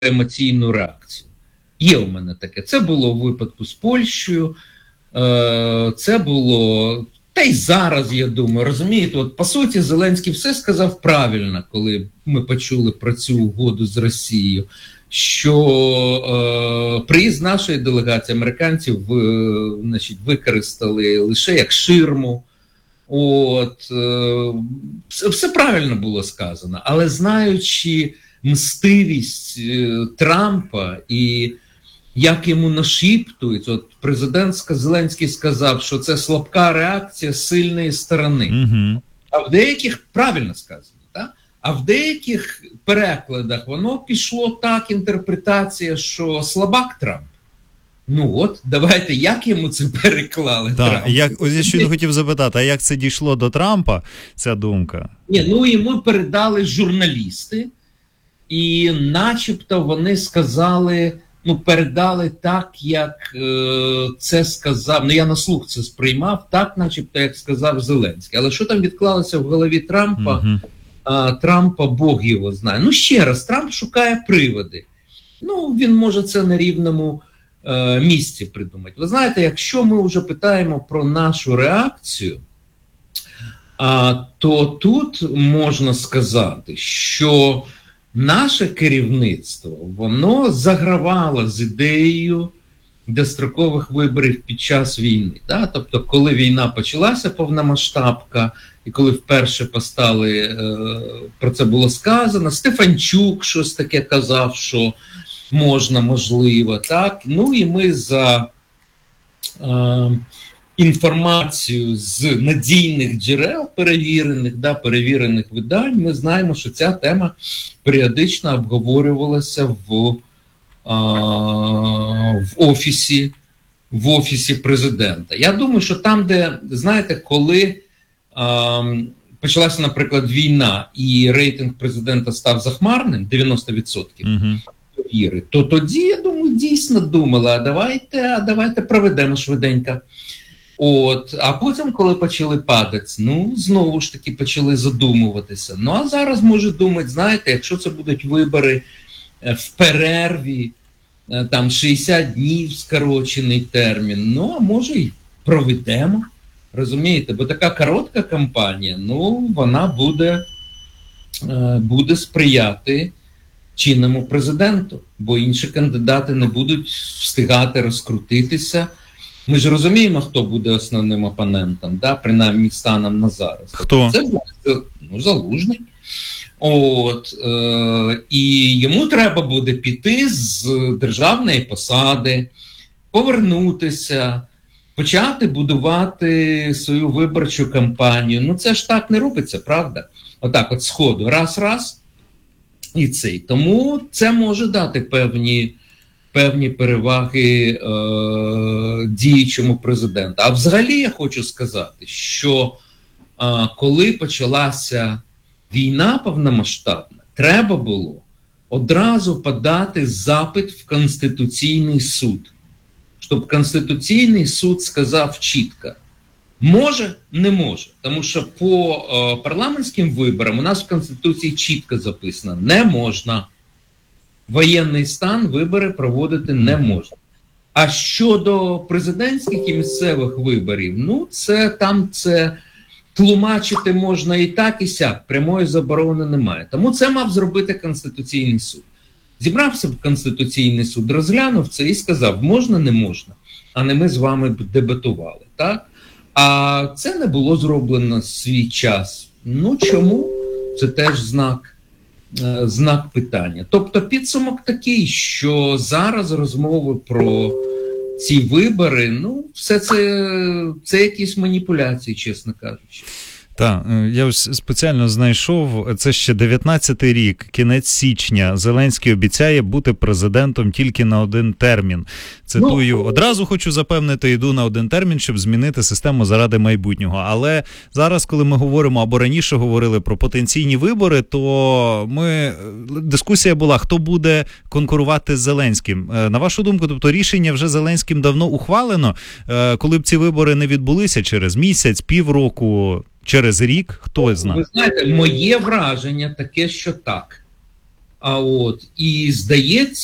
емоційну реакцію. Є у мене таке. Це було в випадку з Польщею, це було, та й зараз, я думаю, розумієте, от по суті Зеленський все сказав правильно, коли ми почули про цю угоду з Росією, що приїзд нашої делегації американців використали лише як ширму. Все правильно було сказано, але знаючи мстивість Трампа і як йому нашіптують, от президент Зеленський сказав, що це слабка реакція сильної сторони. А в деяких, правильно сказано, так? А в деяких перекладах воно пішло так, інтерпретація, що слабак Трамп. Ну от, давайте, як йому це переклали? Так, ось я щойно хотів запитати, а як це дійшло до Трампа, ця думка? Ні, ну йому передали журналісти, і начебто вони сказали, передали так, як це сказав, я на слух це сприймав, так начебто, як сказав Зеленський. Але що там відклалося в голові Трампа, Трампа Бог його знає. Ще раз, Трамп шукає приводи. Він може це на рівному місці придумати. Ви знаєте, якщо ми вже питаємо про нашу реакцію, то тут можна сказати, що наше керівництво, воно загравало з ідеєю дострокових виборів під час війни. Да? Тобто, коли війна почалася, повномасштабка, і коли вперше постали, про це було сказано, Стефанчук щось таке казав, що можна, можливо, так? І ми за інформацію з надійних джерел, перевірених видань, ми знаємо, що ця тема періодично обговорювалася в офісі президента. Я думаю, що там, де, знаєте, коли почалася, наприклад, війна і рейтинг президента став захмарним, 90%, віри, то тоді, я думаю, дійсно думали, а давайте проведемо швиденько. А потім, коли почали падати, знову ж таки почали задумуватися. А зараз може думати, знаєте, якщо це будуть вибори в перерві, там 60 днів скорочений термін, а може і проведемо, розумієте, бо така коротка кампанія, вона буде сприяти чинному президенту, бо інші кандидати не будуть встигати розкрутитися. Ми ж розуміємо, хто буде основним опонентом, принаймні станом на зараз. Хто? Це буде Залужний. І йому треба буде піти з державної посади, повернутися, почати будувати свою виборчу кампанію. Це ж так не робиться, правда? Отак от сходу, раз, і цей. Тому це може дати певні переваги діючому президенту. А взагалі я хочу сказати, що коли почалася війна повномасштабна, треба було одразу подати запит в Конституційний суд, щоб Конституційний суд сказав чітко, може, не може. Тому що по парламентським виборам у нас в Конституції чітко записано, не можна. Воєнний стан, вибори проводити не можна. А щодо президентських і місцевих виборів, це тлумачити можна і так, і сяк, прямої заборони немає. Тому це мав зробити Конституційний суд. Зібрався б Конституційний суд, розглянув це і сказав, можна, не можна, а не ми з вами дебатували. Так? А це не було зроблено в свій час. Чому? Це теж знак питання. Тобто підсумок такий, що зараз розмови про ці вибори, все це якісь маніпуляції, чесно кажучи. Так, я ось спеціально знайшов, це ще 19-й рік, кінець січня. Зеленський обіцяє бути президентом тільки на один термін. Цитую, одразу хочу запевнити, йду на один термін, щоб змінити систему заради майбутнього. Але зараз, коли ми говоримо, або раніше говорили про потенційні вибори, то дискусія була, хто буде конкурувати з Зеленським. На вашу думку, тобто рішення вже Зеленським давно ухвалено, коли б ці вибори не відбулися через місяць, півроку, через рік, хто знає? Ви знаєте, моє враження таке, що так. І здається,